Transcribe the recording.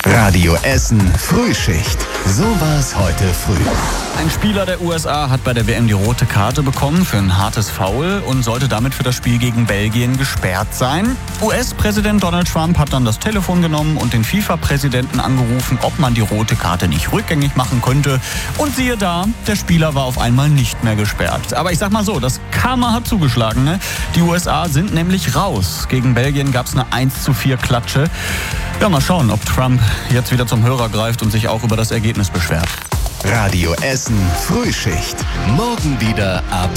Radio Essen Frühschicht. So war's heute früh. Ein Spieler der USA hat bei der WM die rote Karte bekommen für ein hartes Foul und sollte damit für das Spiel gegen Belgien gesperrt sein. US-Präsident Donald Trump hat dann das Telefon genommen und den FIFA-Präsidenten angerufen, ob man die rote Karte nicht rückgängig machen könnte. Und siehe da, der Spieler war auf einmal nicht mehr gesperrt. Aber ich sag mal so, das Karma hat zugeschlagen, ne? Die USA sind nämlich raus. Gegen Belgien gab's eine 1:4 Klatsche. Ja, mal schauen, ob Trump jetzt wieder zum Hörer greift und sich auch über das Ergebnis beschwert. Radio Essen Frühschicht. Morgen wieder ab